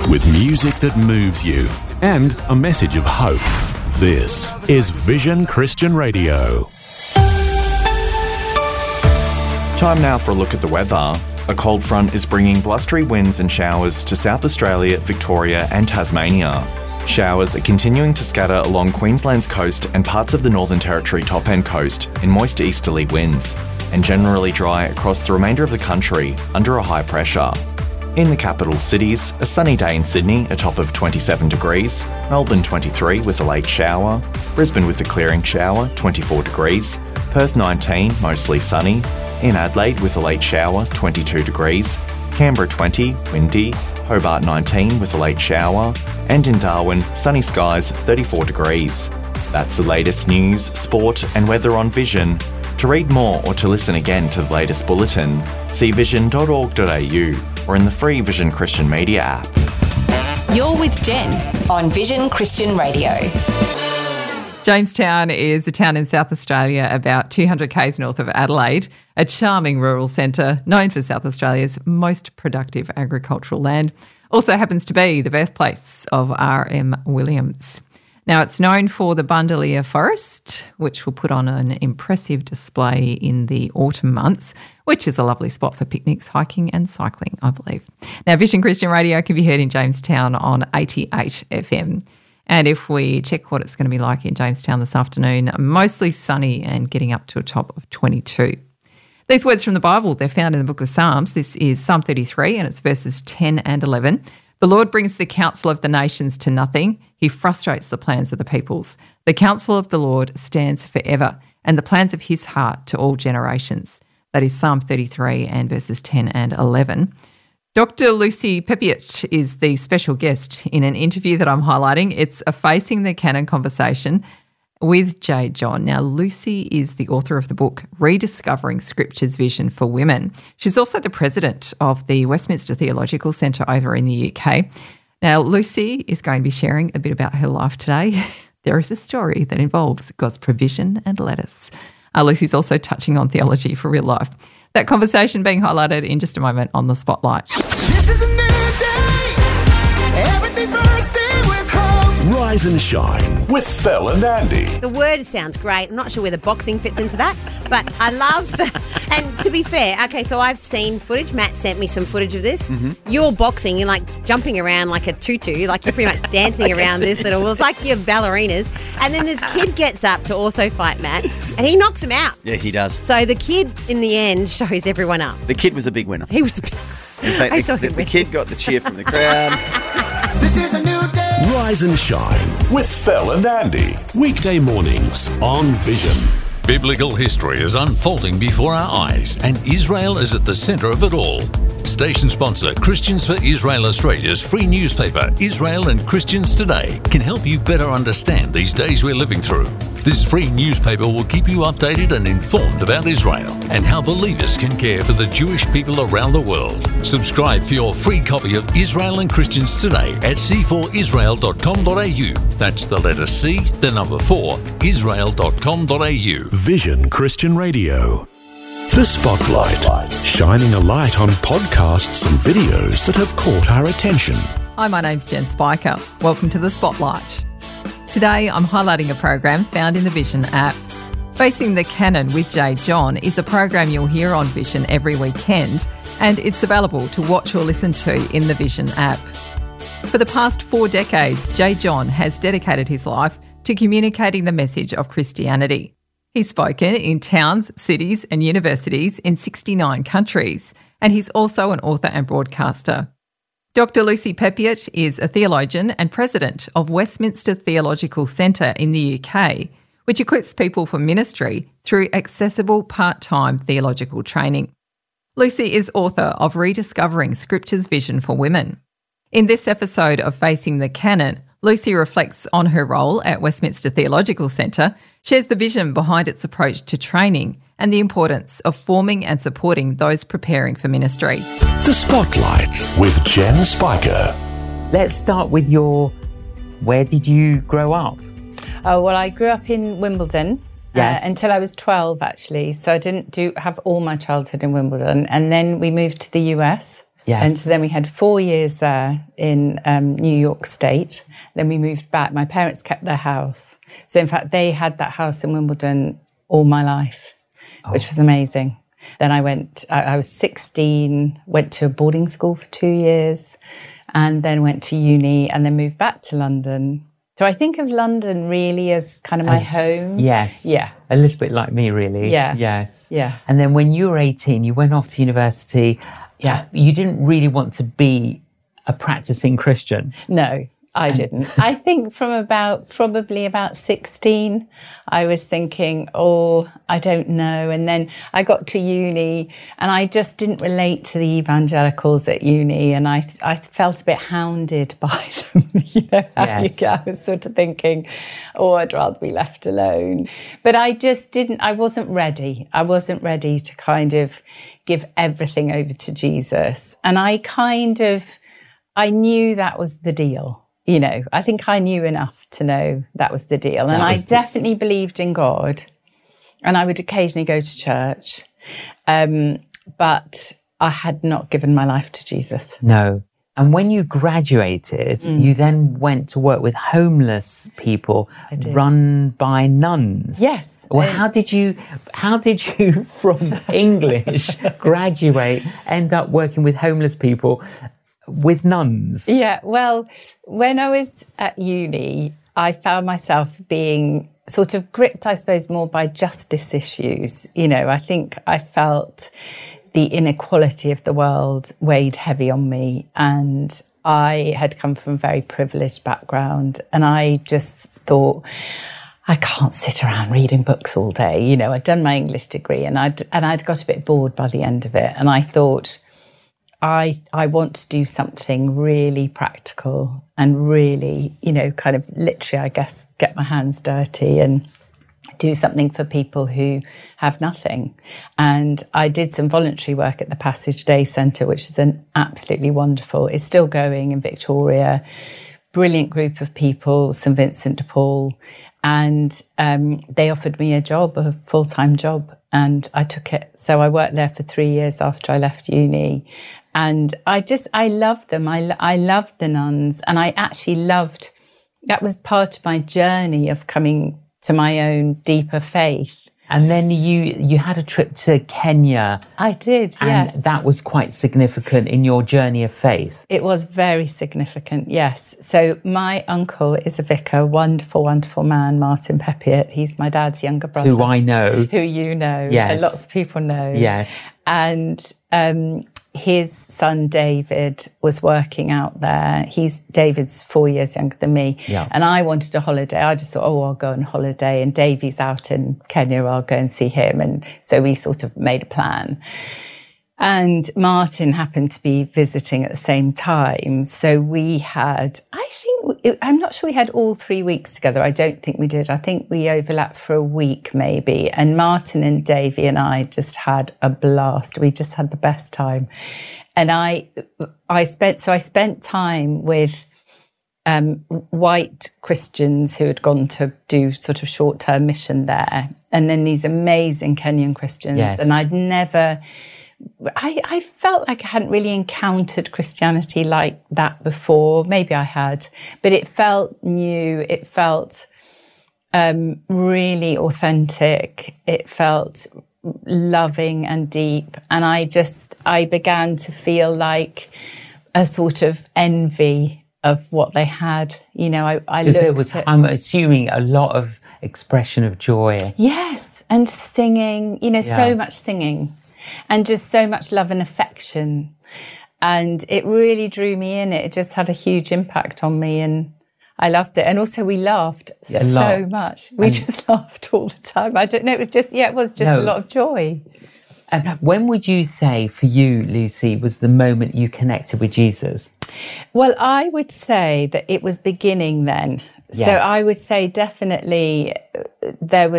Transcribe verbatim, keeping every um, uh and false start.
with music that moves you and a message of hope. This is Vision Christian Radio. Time now for a look at the weather. A cold front is bringing blustery winds and showers to South Australia, Victoria and Tasmania. Showers are continuing to scatter along Queensland's coast and parts of the Northern Territory top-end coast in moist easterly winds, and generally dry across the remainder of the country under a high pressure. In the capital cities, a sunny day in Sydney, a top of twenty-seven degrees, Melbourne twenty-three with a late shower, Brisbane with a clearing shower, twenty-four degrees, Perth nineteen, mostly sunny, in Adelaide with a late shower, twenty-two degrees, Canberra twenty, windy, Hobart nineteen with a late shower, and in Darwin, sunny skies, thirty-four degrees. That's the latest news, sport and weather on Vision. To read more or to listen again to the latest bulletin, see vision dot org dot a u or in the free Vision Christian Media app. You're with Jen on Vision Christian Radio. Jamestown is a town in South Australia about two hundred kays north of Adelaide, a charming rural centre known for South Australia's most productive agricultural land. Also happens to be the birthplace of R M Williams. Now, it's known for the Bundalia Forest, which will put on an impressive display in the autumn months, which is a lovely spot for picnics, hiking and cycling, I believe. Now, Vision Christian Radio can be heard in Jamestown on eighty-eight F M. And if we check what it's going to be like in Jamestown this afternoon, mostly sunny and getting up to a top of twenty-two. These words from the Bible, they're found in the book of Psalms. This is Psalm thirty-three and it's verses ten and eleven. The Lord brings the counsel of the nations to nothing. He frustrates the plans of the peoples. The counsel of the Lord stands forever, and the plans of his heart to all generations. That is Psalm thirty-three and verses ten and eleven. Doctor Lucy Peppiatt is the special guest in an interview that I'm highlighting. It's a Facing the Canon conversation with J. John. Now, Lucy is the author of the book Rediscovering Scripture's Vision for Women. She's also the president of the Westminster Theological Centre over in the U K. Now, Lucy is going to be sharing a bit about her life today. There is a story that involves God's provision and lettuce. Uh, Lucy's also touching on theology for real life. That conversation being highlighted in just a moment on The Spotlight. This is a new day. Everything's bursting with hope. Rise and shine with Phil and Andy. The word sounds great. I'm not sure where the boxing fits into that, but I love the... And to be fair, okay, so I've seen footage. Matt sent me some footage of this. Mm-hmm. You're boxing, you're like jumping around like a tutu, like you're pretty much dancing around this little... Well, it's like you're ballerinas. And then this kid gets up to also fight Matt, and he knocks him out. Yes, he does. So the kid, in the end, shows everyone up. The kid was a big winner. He was the big... In fact, I saw the, him the, the kid got the cheer from the crowd. This is a new day. Rise and shine with Phil and Andy. Weekday mornings on Vision. Biblical history is unfolding before our eyes, and Israel is at the centre of it all. Station sponsor Christians for Israel Australia's free newspaper, Israel and Christians Today, can help you better understand these days we're living through. This free newspaper will keep you updated and informed about Israel and how believers can care for the Jewish people around the world. Subscribe for your free copy of Israel and Christians Today at c four israel dot com dot a u. That's the letter C, the number four, israel dot com dot a u. Vision Christian Radio. The Spotlight, shining a light on podcasts and videos that have caught our attention. Hi, my name's Jen Spiker. Welcome to The Spotlight. Today, I'm highlighting a program found in the Vision app. Facing the Canon with J. John is a program you'll hear on Vision every weekend, and it's available to watch or listen to in the Vision app. For the past four decades, J. John has dedicated his life to communicating the message of Christianity. He's spoken in towns, cities and universities in sixty-nine countries, and he's also an author and broadcaster. Doctor Lucy Peppiatt is a theologian and president of Westminster Theological Centre in the U K, which equips people for ministry through accessible part-time theological training. Lucy is author of Rediscovering Scripture's Vision for Women. In this episode of Facing the Canon, Lucy reflects on her role at Westminster Theological Centre, shares the vision behind its approach to training and the importance of forming and supporting those preparing for ministry. The Spotlight with Jen Spiker. Let's start with your, where did you grow up? Oh, well, I grew up in Wimbledon. Yes. Uh, until I was twelve, actually. So I didn't do have all my childhood in Wimbledon. And then we moved to the U S Yes. And so then we had four years there in um, New York State. Then we moved back. My parents kept their house. So in fact, they had that house in Wimbledon all my life, oh. which was amazing. Then I went, I, I was sixteen, went to a boarding school for two years, and then went to uni, and then moved back to London. So I think of London really as kind of my as, home. Yes. Yeah. A little bit like me, really. Yeah. Yes. Yeah. And then when you were eighteen, you went off to university. Yeah. You didn't really want to be a practicing Christian. No, I didn't. I think from about, probably about sixteen, I was thinking, oh, I don't know. And then I got to uni and I just didn't relate to the evangelicals at uni. And I I felt a bit hounded by them. you know, yes. I was sort of thinking, oh, I'd rather be left alone. But I just didn't, I wasn't ready. I wasn't ready to kind of give everything over to Jesus. And I kind of, I knew that was the deal. You know, I think I knew enough to know that was the deal. And I definitely the... believed in God. And I would occasionally go to church. Um, but I had not given my life to Jesus. No. And when you graduated, mm. you then went to work with homeless people run by nuns. Yes. Well, um, how did you, how did you from English graduate, end up working with homeless people with nuns? Yeah, well, when I was at uni, I found myself being sort of gripped, I suppose, more by justice issues. You know, I think I felt the inequality of the world weighed heavy on me, and I had come from a very privileged background, and I just thought, I can't sit around reading books all day. You know, I'd done my English degree, and I'd and I'd got a bit bored by the end of it, and I thought, I I want to do something really practical and really, you know, kind of literally, I guess, get my hands dirty and do something for people who have nothing. And I did some voluntary work at the Passage Day Centre, which is an absolutely wonderful, it's still going in Victoria, brilliant group of people, St Vincent de Paul. And um, they offered me a job, a full-time job, and I took it. So I worked there for three years after I left uni. And I just, I loved them. I, I loved the nuns. And I actually loved, that was part of my journey of coming to my own deeper faith. And then you you had a trip to Kenya. I did, and yes. that was quite significant in your journey of faith. It was very significant, yes. So my uncle is a vicar, wonderful, wonderful man, Martin Peppiatt. He's my dad's younger brother. Who I know. Who you know. Yes. And lots of people know. Yes. And um, his son David was working out there. He's David's four years younger than me. Yeah. And I wanted a holiday. I just thought, oh, I'll go on holiday. And Davey's out in Kenya, I'll go and see him. And so we sort of made a plan. And Martin happened to be visiting at the same time. So we had, I think, I'm not sure we had all three weeks together. I don't think we did. I think we overlapped for a week maybe. And Martin and Davey and I just had a blast. We just had the best time. And I, I spent, so I spent time with um, white Christians who had gone to do sort of short-term mission there. And then these amazing Kenyan Christians. Yes. And I'd never... I, I felt like I hadn't really encountered Christianity like that before. Maybe I had, but it felt new. It felt um, really authentic. It felt loving and deep. And I just, I began to feel like a sort of envy of what they had. You know, I, I looked there was, at... I'm assuming, a lot of expression of joy. Yes, and singing, you know, Yeah. so much singing. And just so much love and affection. And it really drew me in. It just had a huge impact on me and I loved it. And also we laughed Yeah, so lot. much. We And- just laughed all the time. I don't know, it was just, yeah, it was just No. a lot of joy. And when would you say for you, Lucy, was the moment you connected with Jesus? Well, I would say that it was beginning then. So Yes. I would say definitely uh, there was